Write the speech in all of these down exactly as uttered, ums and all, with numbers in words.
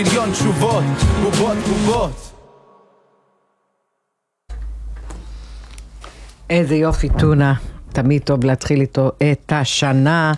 מיליון תשובות, בובות בובות. איזה יופי טונה, תמיד טוב להתחיל איתו את השנה.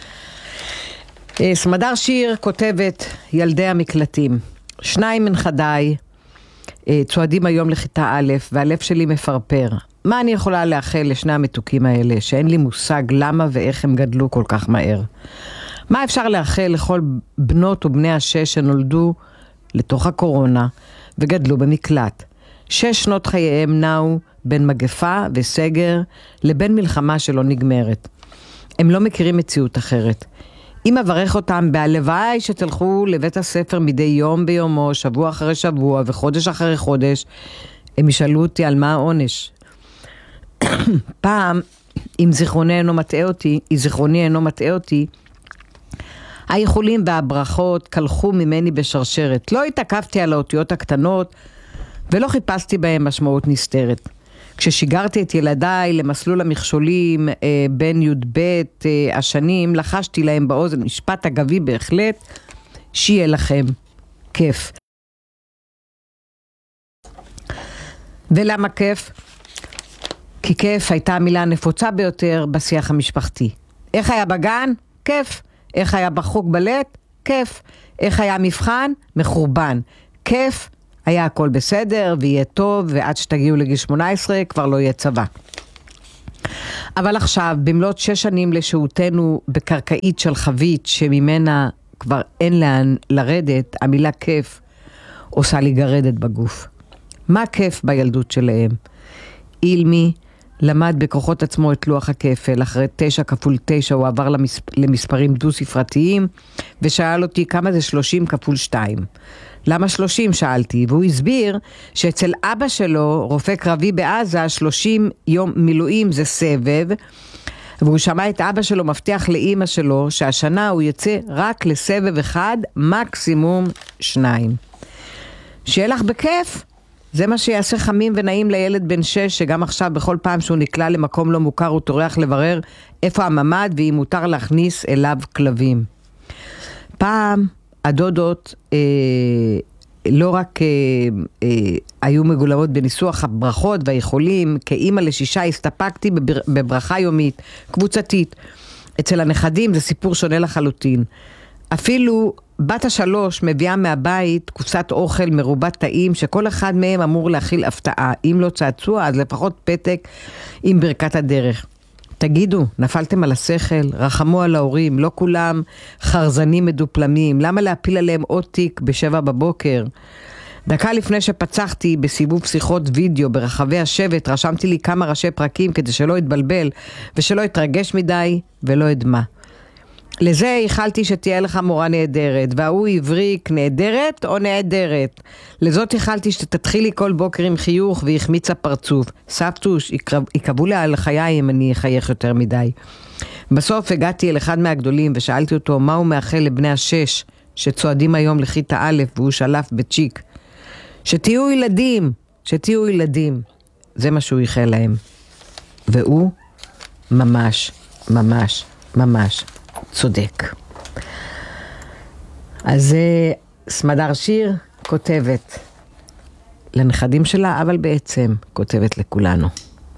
סמדר שיר כותבת, ילדי המקלטים, שניים מנכדיי צועדים היום לכיתה א' והלב שלי מפרפר. מה אני יכולה לאחל לשני המתוקים האלה שאין לי מושג למה ואיך הם גדלו כל כך מהר? מה אפשר לאחל לכל בנות ובני השש שנולדו לתוך הקורונה וגדלו במקלט? שש שנות חייהם נעו בין מגפה וסגר לבין מלחמה שלא נגמרת. הם לא מכירים מציאות אחרת. אם אברך אותם בהלוואי שתלכו לבית הספר מדי יום ביומו, שבוע אחרי שבוע וחודש אחרי חודש, הם ישאלו אותי על מה העונש. פעם, אם זיכרוני אינו מטעה אותי, אם זיכרוני אינו מטעה אותי, האיחולים והברכות קלחו ממני בשרשרת. לא התעכבתי על האותיות הקטנות ולא חיפשתי בהם משמעות נסתרת. כששיגרתי את ילדיי למסלול המכשולים אה, בין י' ב' אה, השנים, לחשתי להם באוזן משפט אגבי בהחלט, שיהיה לכם כיף. ולמה כיף? כי כיף הייתה המילה הנפוצה ביותר בשיח המשפחתי. איך היה בגן? כיף. איך היה בחוג בלט? כיף. איך היה מבחן? מחורבן. כיף. היה הכל בסדר ויהיה טוב, ועד שתגיעו לגיל שמונה עשרה כבר לא יהיה צבא. אבל עכשיו, במלאת שש שנים לשהותנו בקרקעית של חבית שממנה כבר אין לאן לרדת, המילה כיף עושה לי גרדת בגוף. מה כיף בילדות שלהם? אילמי למד בכוחות עצמו את לוח הכפל, אחרי תשע כפול תשע הוא עבר למספ... למספרים דו ספרתיים, ושאל אותי כמה זה שלושים כפול שתיים. למה שלושים? שאלתי, והוא הסביר שאצל אבא שלו, רופא קרבי בעזה, שלושים יום מילואים זה סבב, והוא שמע את אבא שלו מבטיח לאמא שלו שהשנה הוא יצא רק לסבב אחד, מקסימום שניים. שיהיה לך בכיף, זה מה שיעשה חמים ונעים לילד בן שש, שגם עכשיו בכל פעם שהוא נקלע למקום לא מוכר הוא טורח לברר איפה הממד ואם מותר להכניס אליו כלבים. פעם הדודות אה, לא רק אה, אה, היו מגולמות בניסוח הברכות והיכולים, כאימא לשישה הסתפקתי בבר, בברכה יומית, קבוצתית. אצל הנכדים זה סיפור שונה לחלוטין. אפילו בת השלוש מביאה מהבית קופסת אוכל מרובת טעים, שכל אחד מהם אמור להכיל הפתעה. אם לא צעצוע, אז לפחות פתק עם ברכת הדרך. תגידו, נפלתם על השכל, רחמו על ההורים, לא כולם חרזנים מדופלמים, למה להפיל עליהם עוד תיק בשבע בבוקר? דקה לפני שפצחתי בסיבוב שיחות וידאו ברחבי השבט, רשמתי לי כמה ראשי פרקים כדי שלא יתבלבל ושלא יתרגש מדי ולא אדמה. לזה ייחלתי שתהיה לך מורה נהדרת, והוא עבריק נהדרת או נהדרת. לזאת ייחלתי שתתחילי כל בוקר עם חיוך ויחמיצה פרצוף. סבתוש, יקבו לה על חיי אם אני אחייך יותר מדי. בסוף הגעתי אל אחד מהגדולים ושאלתי אותו מה הוא מאחל לבני השש שצועדים היום לכיתה א', והוא שלף בצ'יק. שתהיו ילדים, שתהיו ילדים. זה מה שהוא ייחל להם. והוא ממש, ממש, ממש צודק. אז סמדר שיר כותבת לנכדים שלה, אבל בעצם כותבת לכולנו.